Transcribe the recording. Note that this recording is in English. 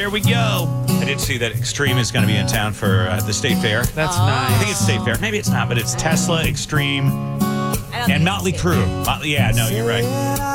there we go. I did see that Extreme is going to be in town for the State Fair. That's nice. I think it's State Fair. Maybe it's not, but it's Tesla, Extreme, and Motley Crue. Yeah, no, you're right.